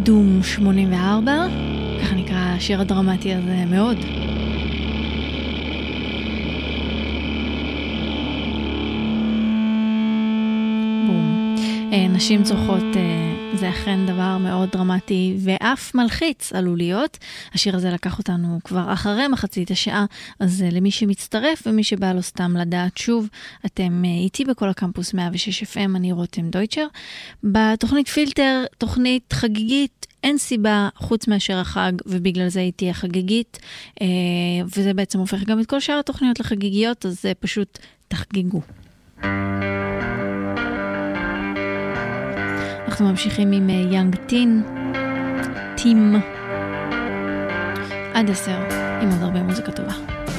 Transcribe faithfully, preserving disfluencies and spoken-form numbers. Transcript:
דום שמונים וארבע, ככה נקרא השיר הדרמטי הזה מאוד. בום. נשים צורכות, זה אכן דבר מאוד דרמטי ואף מלחיץ עלול להיות. השיר הזה לקח אותנו כבר אחרי מחצית השעה, אז למי שמצטרף ומי שבא לו סתם לדעת שוב, אתם איתי בכל הקמפוס מאה ושש אף אם, אני רותם דויטשר. בתוכנית פילטר, תוכנית חגיגית, אין סיבה חוץ מאשר החג, ובגלל זה היא תהיה חגיגית, וזה בעצם הופך גם את כל שאר התוכניות לחגיגיות, אז זה פשוט תחגיגו. אנחנו ממשיכים עם יאנג טין, טים, עד עשר, עם עוד הרבה מוזיקה טובה.